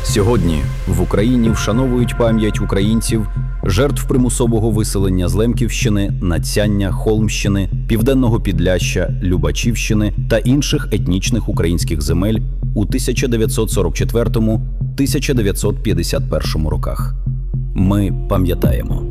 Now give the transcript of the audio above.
Сьогодні в Україні вшановують пам'ять українців, жертв примусового виселення з Лемківщини, Надсяння, Холмщини, Південного Підляшшя, Любачівщини та інших етнічних українських земель у 1944-1951 роках. Ми пам'ятаємо.